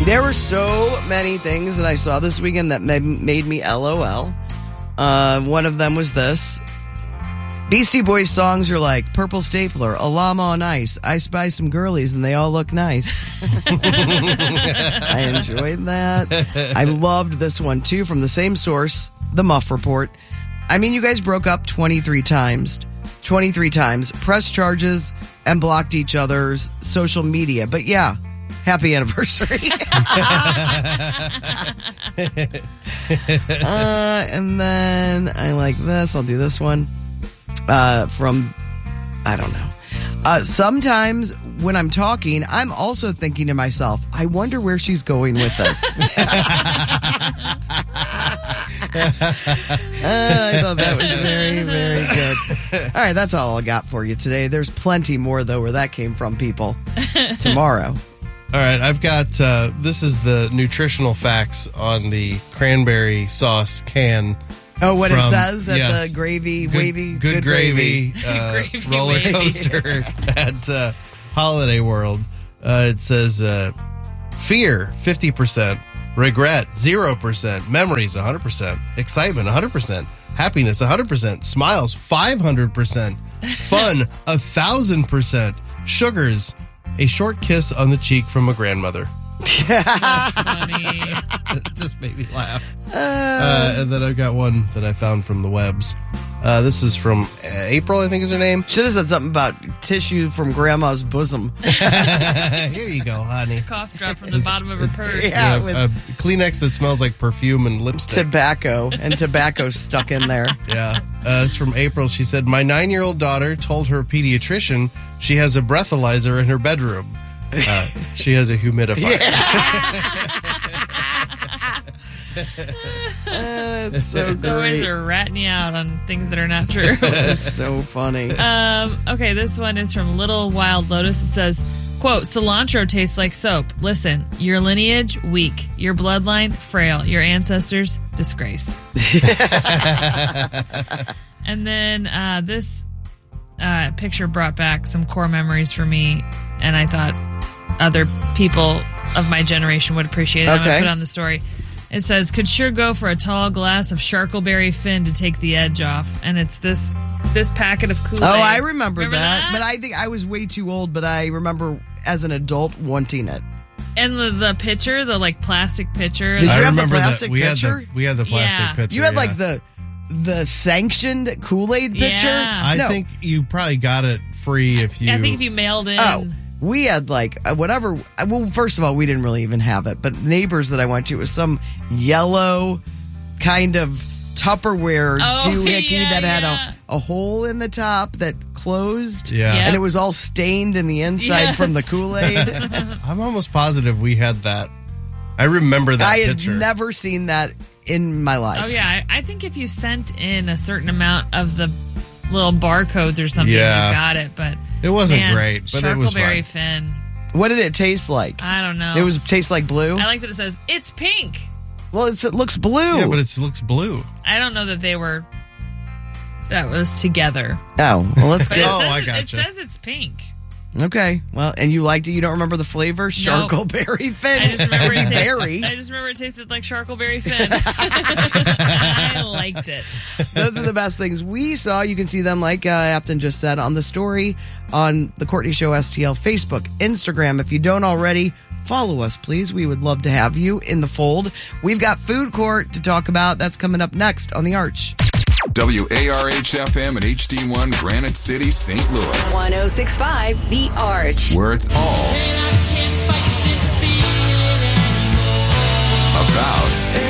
There were so many things that I saw this weekend that made me LOL. One of them was this. Beastie Boys songs are like Purple Stapler, A Llama on Ice, I Spy Some Girlies, and They All Look Nice. I enjoyed that. I loved this one, too, from the same source, The Muff Report. I mean, you guys broke up 23 times, pressed charges, and blocked each other's social media. But yeah, happy anniversary. And then I like this. I'll do this one. From, I don't know. Sometimes when I'm talking, I'm also thinking to myself, I wonder where she's going with this. I thought that was very, very good. All right, that's all I got for you today. There's plenty more, though, where that came from, people. Tomorrow. All right, I've got, this is the nutritional facts on the cranberry sauce can. Oh, what it says at the gravy, good gravy. Gravy roller coaster at Holiday World. It says fear, 50%, regret, 0%, memories, 100%, excitement, 100%, happiness, 100%, smiles, 500%, fun, 1,000%, sugars, a short kiss on the cheek from a grandmother. That's funny. It just made me laugh. And then I've got one that I found from the webs. This is from April, I think is her name. Should have said something about tissue from grandma's bosom. Here you go, honey. Cough drop from the bottom of her purse. Yeah, with Kleenex that smells like perfume and lipstick. Tobacco stuck in there. Yeah. It's from April. She said, my 9-year-old daughter told her pediatrician she has a breathalyzer in her bedroom. She has a humidifier. It's so It's always great. ratting you out on things that are not true. It's so funny. Okay, this one is from Little Wild Lotus. It says, quote, cilantro tastes like soap. Listen, your lineage, weak. Your bloodline, frail. Your ancestors, disgrace. And then this picture brought back some core memories for me, and I thought other people of my generation would appreciate it. I'm going to put it on the story. It says, could sure go for a tall glass of Sharkleberry Fin to take the edge off. And it's this packet of Kool-Aid. Oh, I remember that. But I think I was way too old, but I remember as an adult wanting it. And the pitcher, the like plastic pitcher. Did you I have the remember plastic pitcher? We had the plastic Yeah. pitcher. You had like the sanctioned Kool-Aid pitcher? Yeah. I No. think you probably got it free if you... I think if you mailed in. Oh, we had like whatever. Well, first of all, we didn't really even have it, but neighbors that I went to was some yellow kind of Tupperware doohickey that had a hole in the top that closed. Yeah. Yep. And it was all stained in the inside from the Yes. Kool-Aid. I'm almost positive we had that. I remember that I picture. had never seen that in my life. Oh, yeah. I think if you sent in a certain amount of the little barcodes or something, Yeah. you got it. But It wasn't great, but it was Sharkleberry fun. Fin. What did it taste like? I don't know. It was taste like blue? I like that it says, it's pink. Well, it looks blue. Yeah, but it looks blue. I don't know that that was together. Oh, well, let's But get I it gotcha. says it's pink. Okay. Well, and you liked it. You don't remember the flavor? Sharkleberry Fin. I just remember it Berry. tasted like Sharkleberry Fin. I liked it. Those are the best things we saw. You can see them, like Afton just said, on the story on the Courtney Show STL Facebook, Instagram. If you don't already, follow us, please. We would love to have you in the fold. We've got Food Court to talk about. That's coming up next on The Arch. WARH-FM and HD1 Granite City, St. Louis. 106.5 The Arch. Where it's all about